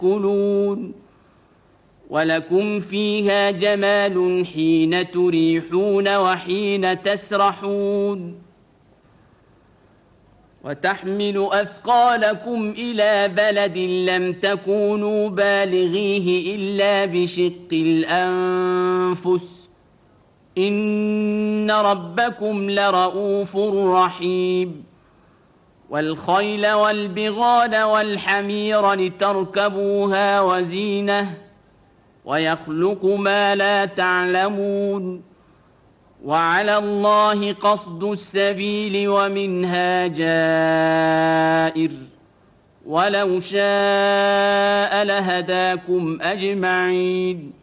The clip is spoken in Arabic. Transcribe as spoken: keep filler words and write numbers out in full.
تأكلون ولكم فيها جمال حين تريحون وحين تسرحون وتحمل أثقالكم إلى بلد لم تكونوا بالغيه إلا بشق الأنفس إن ربكم لرؤوف رحيم والخيل والبغال والحمير لتركبوها وزينة ويخلق ما لا تعلمون وعلى الله قصد السبيل ومنها جائر ولو شاء لهداكم أجمعين